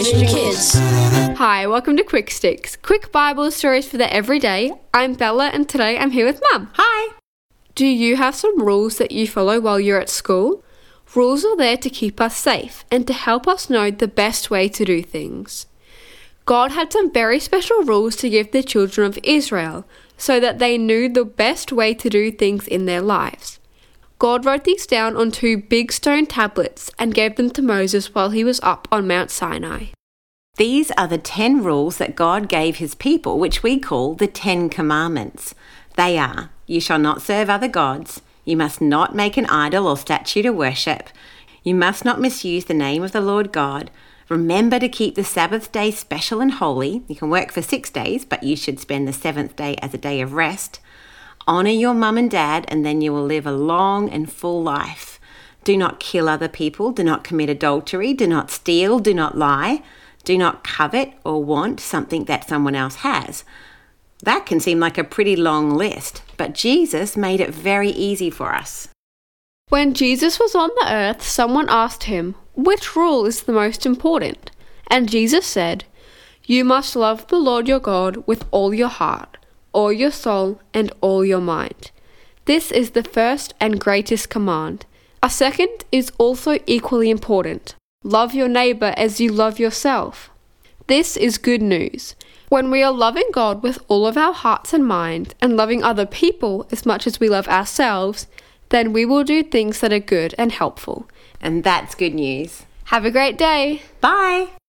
Christian Kids. Hi, welcome to Quick Sticks, quick Bible stories for the everyday. I'm Bella and today I'm here with Mum. Hi. Do you have some rules that you follow while you're at school? Rules are there to keep us safe and to help us know the best way to do things. God had some very special rules to give the children of Israel so that they knew the best way to do things in their lives. God wrote these down on 2 big stone tablets and gave them to Moses while he was up on Mount Sinai. These are the 10 rules that God gave his people, which we call the 10 Commandments. They are: you shall not serve other gods, you must not make an idol or statue to worship, you must not misuse the name of the Lord God, remember to keep the Sabbath day special and holy. You can work for 6 days, but you should spend the 7th day as a day of rest. Honour your mum and dad, and then you will live a long and full life. Do not kill other people, do not commit adultery, do not steal, do not lie, do not covet or want something that someone else has. That can seem like a pretty long list, but Jesus made it very easy for us. When Jesus was on the earth, someone asked him, "Which rule is the most important?" And Jesus said, "You must love the Lord your God with all your heart, all your soul, and all your mind. This is the first and greatest command. A second is also equally important. Love your neighbor as you love yourself." This is good news. When we are loving God with all of our hearts and mind and loving other people as much as we love ourselves, then we will do things that are good and helpful. And that's good news. Have a great day. Bye.